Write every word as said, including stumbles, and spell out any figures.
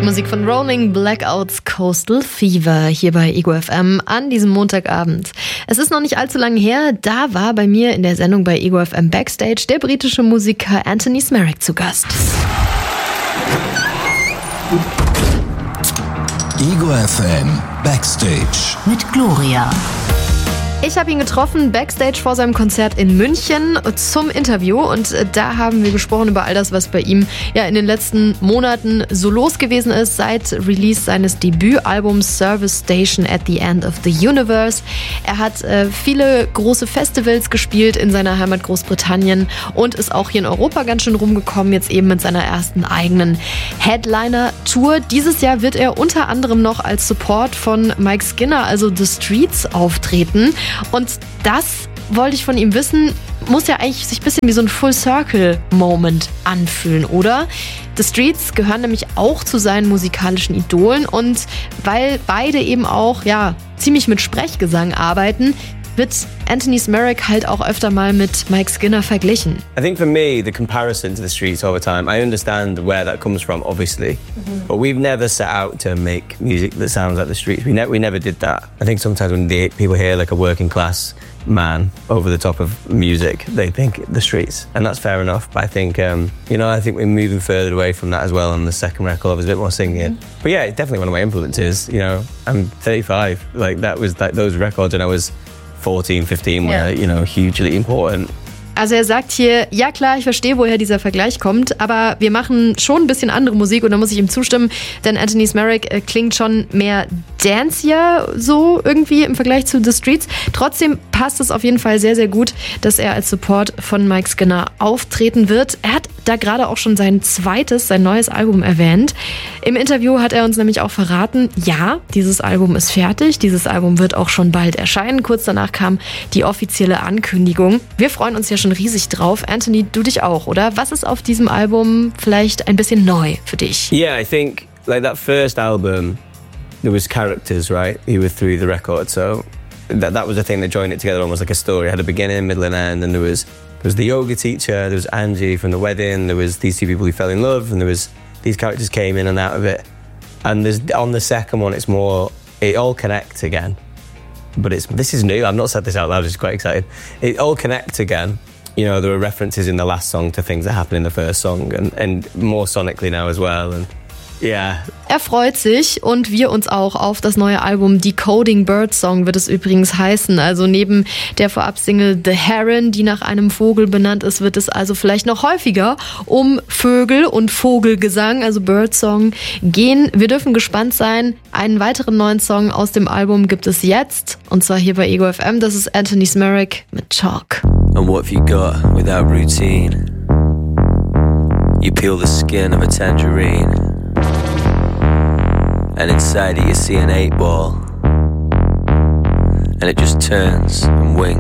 Musik von Rolling Blackouts, Coastal Fever hier bei Ego F M an diesem Montagabend. Es ist noch nicht allzu lange her, da war bei mir in der Sendung bei Ego F M Backstage der britische Musiker Anthony Smerrick zu Gast. Ego F M Backstage mit Gloria. Ich habe ihn getroffen Backstage vor seinem Konzert in München zum Interview und da haben wir gesprochen über all das, was bei ihm ja in den letzten Monaten so los gewesen ist, seit Release seines Debütalbums Service Station at the End of the Universe. Er hat äh, viele große Festivals gespielt in seiner Heimat Großbritannien und ist auch hier in Europa ganz schön rumgekommen, jetzt eben mit seiner ersten eigenen Headliner-Tour. Dieses Jahr wird er unter anderem noch als Support von Mike Skinner, also The Streets, auftreten. Und das wollte ich von ihm wissen, muss ja eigentlich sich ein bisschen wie so ein Full-Circle-Moment anfühlen, oder? The Streets gehören nämlich auch zu seinen musikalischen Idolen und weil beide eben auch ja ziemlich mit Sprechgesang arbeiten, wird Anthony Smerrick halt auch öfter mal mit Mike Skinner verglichen. I think for me, the comparison to the Streets all the time, I understand where that comes from, obviously. Mm-hmm. But we've never set out to make music that sounds like the Streets. We, ne- we never did that. I think sometimes when the, people hear like a working class man over the top of music, they think the Streets. And that's fair enough. But I think, um, you know, I think we're moving further away from that as well on the second record. There's a bit more singing. Mm-hmm. But yeah, it's definitely one of my influences. You know, I'm thirty-five. Like that was like those records and I was fourteen, fifteen were, you know, hugely important. Also er sagt hier, ja klar, ich verstehe, woher dieser Vergleich kommt, aber wir machen schon ein bisschen andere Musik und da muss ich ihm zustimmen, denn Anthony Smerrick äh, klingt schon mehr dancier so irgendwie im Vergleich zu The Streets. Trotzdem passt es auf jeden Fall sehr, sehr gut, dass er als Support von Mike Skinner auftreten wird. Er hat da gerade auch schon sein zweites, sein neues Album erwähnt. Im Interview hat er uns nämlich auch verraten, ja, dieses Album ist fertig, dieses Album wird auch schon bald erscheinen. Kurz danach kam die offizielle Ankündigung. Wir freuen uns ja schon riesig drauf. Anthony, du dich auch, oder? Was ist auf diesem Album vielleicht ein bisschen neu für dich? Yeah, I think like that first album, there was characters, right? You were through the record, so that that was the thing that joined it together, almost like a story. It had a beginning, middle, and end, and there was there was the yoga teacher, there was Angie from the wedding, there was these two people who fell in love, and there was these characters came in and out of it. And there's on the second one, it's more it all connects again. But it's this is new. I've not said this out loud. It's quite excited. It all connects again. You know, there were references in the last song to things that happened in the first song and, and more sonically now as well. And yeah. Er freut sich und wir uns auch auf das neue Album Decoding Birdsong wird es übrigens heißen. Also neben der Vorab-Single The Heron, die nach einem Vogel benannt ist, wird es also vielleicht noch häufiger um Vögel und Vogelgesang, also Birdsong, gehen. Wir dürfen gespannt sein. Einen weiteren neuen Song aus dem Album gibt es jetzt und zwar hier bei Ego F M. Das ist Anthony Smerrick mit Chalk. And what have you got without routine? You peel the skin of a tangerine, and inside it you see an eight ball, and it just turns and winks.